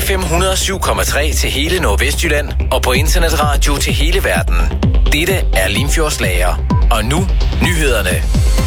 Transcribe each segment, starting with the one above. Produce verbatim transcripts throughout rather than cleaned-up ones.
F M et hundrede og syv komma tre til hele Nordvestjylland og på internetradio til hele verden. Dette er Limfjordslager. Og nu nyhederne.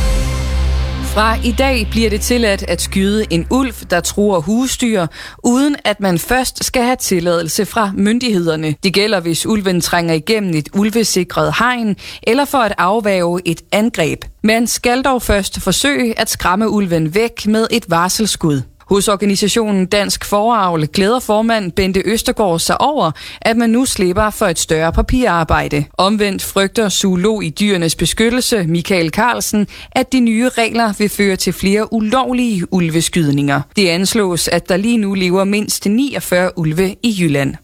Fra i dag bliver det tilladt at skyde en ulv, der truer husdyr, uden at man først skal have tilladelse fra myndighederne. Det gælder, hvis ulven trænger igennem et ulvesikret hegn, eller for at afværge et angreb. Man skal dog først forsøge at skræmme ulven væk med et varselsskud. Hos organisationen Dansk Fåreavl glæder formand Bente Østergaard sig over, at man nu slipper for et større papirarbejde. Omvendt frygter zoolog i Dyrenes Beskyttelse, Michael Carlsen, at de nye regler vil føre til flere ulovlige ulveskydninger. Det anslås, at der lige nu lever mindst niogfyrre ulve i Jylland.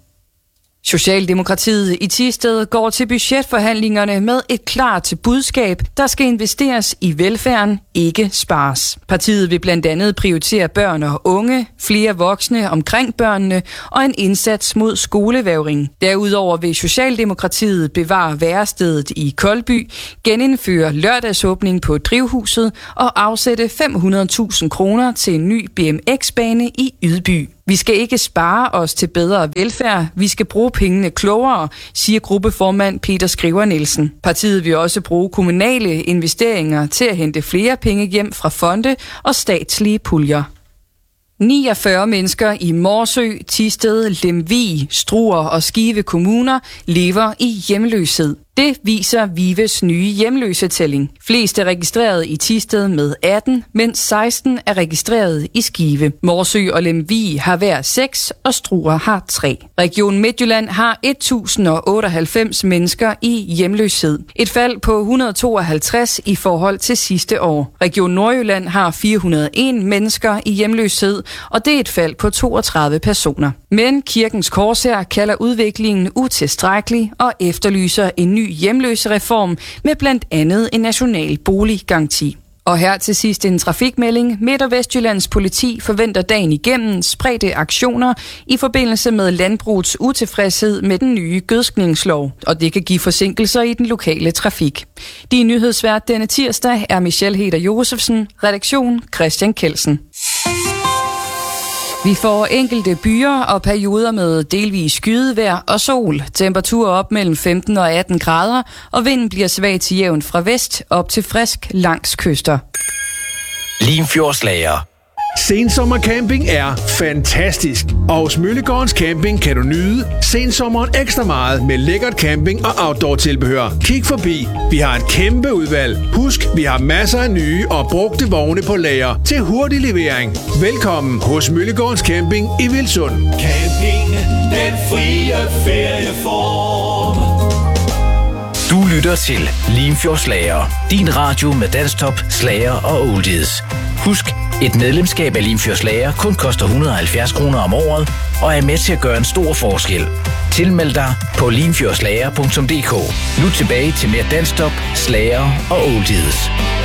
Socialdemokratiet i Thisted går til budgetforhandlingerne med et klart budskab, der skal investeres i velfærden, ikke spares. Partiet vil blandt andet prioritere børn og unge, flere voksne omkring børnene og en indsats mod skolevægring. Derudover vil Socialdemokratiet bevare værestedet i Koldby, genindføre lørdagsåbning på drivhuset og afsætte fem hundrede tusind kroner til en ny B M X-bane i Ydby. Vi skal ikke spare os til bedre velfærd, vi skal bruge pengene klogere, siger gruppeformand Peter Skriver Nielsen. Partiet vil også bruge kommunale investeringer til at hente flere penge hjem fra fonde og statslige puljer. niogfyrre mennesker i Morsø, Thisted, Lemvig, Struer og Skive kommuner lever i hjemløshed. Det viser Vives nye hjemløsetælling. Flest er registreret i Thisted med atten, mens seksten er registreret i Skive. Morsø og Lemvig har hver seks, og Struer har tre. Region Midtjylland har et tusind otteoghalvfems mennesker i hjemløshed. Et fald på et hundrede og tooghalvtreds i forhold til sidste år. Region Nordjylland har fire hundrede og en mennesker i hjemløshed, og det er et fald på toogtredive personer. Men Kirkens Korshær kalder udviklingen utilstrækkelig og efterlyser en ny hjemløsereform med blandt andet en national boliggaranti. Og her til sidst en trafikmelding. Midt- og Vestjyllands politi forventer dagen igennem spredte aktioner i forbindelse med landbrugets utilfredshed med den nye gødskningslov, og det kan give forsinkelser i den lokale trafik. Din nyhedsvært denne tirsdag er Michelle Heder Josefsen, redaktion Christian Kelsen. Vi får enkelte byer og perioder med delvis skydevejr og sol. Temperaturer op mellem femten og atten grader, og vinden bliver svag til jævn fra vest op til frisk langs kyster. Limfjordslager. Sensommercamping er fantastisk, og hos Møllegårdens Camping kan du nyde sensommeren ekstra meget med lækkert camping og outdoor-tilbehør. Kig forbi, vi har et kæmpe udvalg. Husk, vi har masser af nye og brugte vogne på lager til hurtig levering. Velkommen hos Møllegårdens Camping i Vilsund. Camping, den frie ferieform. Du lytter til Limfjordslager. Din radio med danstop, slager og oldies. Husk, et medlemskab af Limfjordslager kun koster et hundrede og halvfjerds kroner om året og er med til at gøre en stor forskel. Tilmeld dig på limfjordslager punktum d k. Nu tilbage til mere danstop, slager og oldies.